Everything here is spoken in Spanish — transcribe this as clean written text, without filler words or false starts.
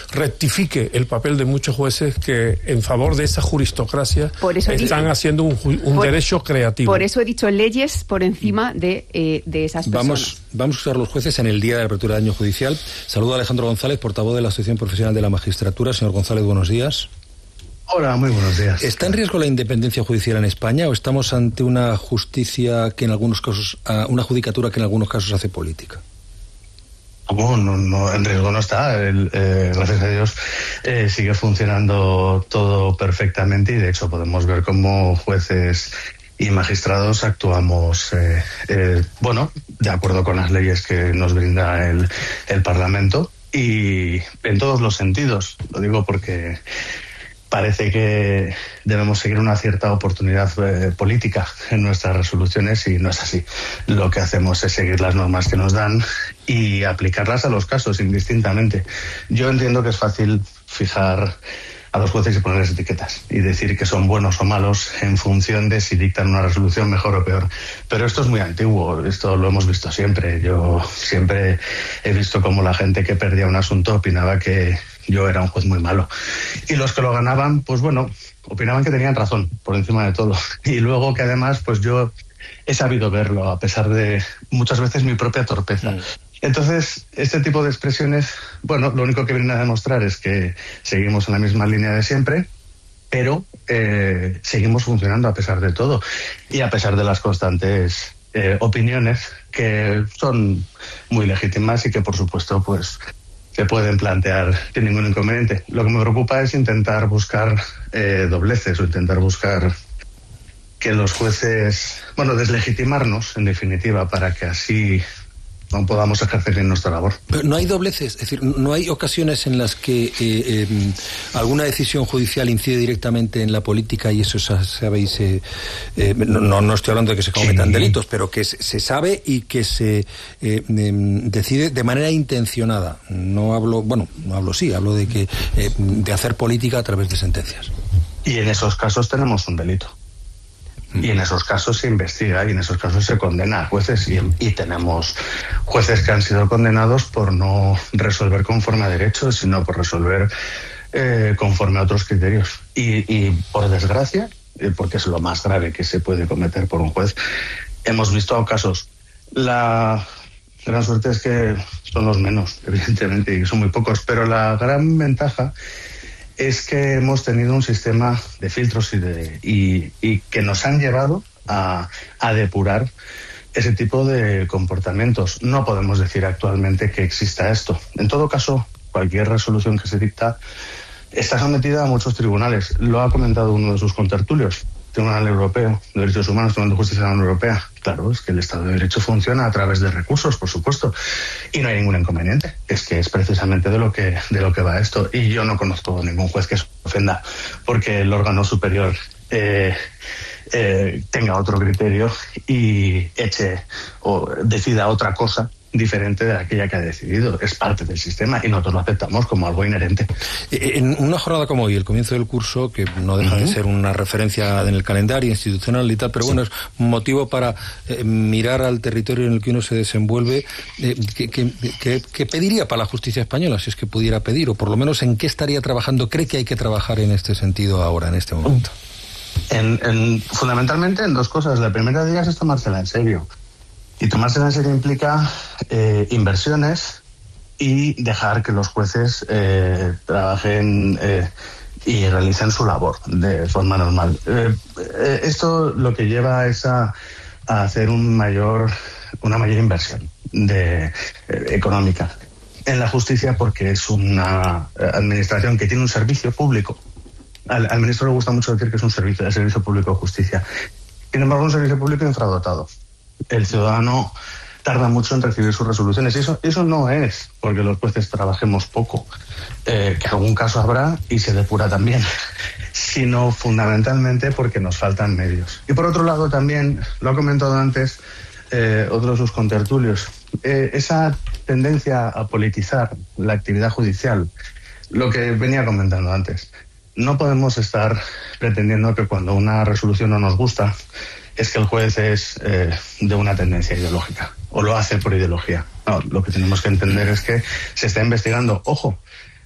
rectifique el papel de muchos jueces que en favor de esa juristocracia están haciendo un derecho creativo. Por eso he dicho leyes por encima de esas personas. Vamos a usar los jueces en el día de la apertura del año judicial. Saludo a Alejandro González, portavoz de la Asociación Profesional de la Magistratura. Señor González, buenos días. Hola, muy buenos días. ¿Está en riesgo la independencia judicial en España o estamos ante una justicia que en algunos casos, una judicatura que en algunos casos hace política? No, en riesgo no está. Gracias a Dios sigue funcionando todo perfectamente y de hecho podemos ver cómo jueces y magistrados actuamos de acuerdo con las leyes que nos brinda el Parlamento y en todos los sentidos. Lo digo porque parece que debemos seguir una cierta oportunidad política en nuestras resoluciones y no es así. Lo que hacemos es seguir las normas que nos dan y aplicarlas a los casos indistintamente. Yo entiendo que es fácil fijar a los jueces y ponerles etiquetas y decir que son buenos o malos en función de si dictan una resolución mejor o peor. Pero esto es muy antiguo, esto lo hemos visto siempre. Yo siempre he visto cómo la gente que perdía un asunto opinaba que yo era un juez muy malo. Y los que lo ganaban, pues bueno, opinaban que tenían razón por encima de todo. Y luego que además, pues yo he sabido verlo a pesar de muchas veces mi propia torpeza. Entonces, este tipo de expresiones, bueno, lo único que vienen a demostrar es que seguimos en la misma línea de siempre, pero seguimos funcionando a pesar de todo y a pesar de las constantes opiniones que son muy legítimas y que, por supuesto, pues se pueden plantear sin ningún inconveniente. Lo que me preocupa es intentar buscar dobleces o intentar buscar que los jueces, deslegitimarnos, en definitiva, para que así no podamos ejercer bien nuestra labor. Pero no hay dobleces, es decir, no hay ocasiones en las que alguna decisión judicial incide directamente en la política y eso sabéis, no estoy hablando de que se cometan delitos, pero que se sabe y que se decide de manera intencionada. Hablo de hacer política a través de sentencias. Y en esos casos tenemos un delito. Y en esos casos se investiga y en esos casos se condena a jueces y tenemos jueces que han sido condenados por no resolver conforme a derecho, sino por resolver conforme a otros criterios. Y por desgracia, porque es lo más grave que se puede cometer por un juez, hemos visto casos. La gran suerte es que son los menos, evidentemente, y son muy pocos, pero la gran ventaja es que hemos tenido un sistema de filtros y que nos han llevado a depurar ese tipo de comportamientos. No podemos decir actualmente que exista esto. En todo caso, cualquier resolución que se dicta está sometida a muchos tribunales. Lo ha comentado uno de sus contertulios. Tribunal Europeo de Derechos Humanos, Tribunal de Justicia de la Unión Europea. Claro, es que el Estado de Derecho funciona a través de recursos, por supuesto, y no hay ningún inconveniente. Es que es precisamente de lo que va esto. Y yo no conozco ningún juez que se ofenda porque el órgano superior tenga otro criterio y eche o decida otra cosa diferente de aquella que ha decidido. Es parte del sistema y nosotros lo aceptamos como algo inherente. En una jornada como hoy, el comienzo del curso, que no deja de ser una referencia en el calendario institucional y tal, pero bueno, es un motivo para mirar al territorio en el que uno se desenvuelve. ¿Qué pediría para la justicia española, si es que pudiera pedir, o por lo menos en qué estaría trabajando? ¿Cree que hay que trabajar en este sentido ahora, en este momento? Fundamentalmente en dos cosas. La primera de ellas es tomársela en serio. Y tomársela en serio implica inversiones y dejar que los jueces trabajen y realicen su labor de forma normal. Esto lo que lleva es a hacer una mayor inversión económica en la justicia, porque es una administración que tiene un servicio público. Al ministro le gusta mucho decir que es el servicio público de justicia. Sin embargo, un servicio público infradotado. El ciudadano tarda mucho en recibir sus resoluciones. Eso no es porque los jueces trabajemos poco, que algún caso habrá y se depura también, sino fundamentalmente porque nos faltan medios. Y por otro lado también, lo ha comentado antes otro de sus contertulios, esa tendencia a politizar la actividad judicial, lo que venía comentando antes. No podemos estar pretendiendo que cuando una resolución no nos gusta es que el juez es de una tendencia ideológica o lo hace por ideología. No, lo que tenemos que entender es que se está investigando, ojo,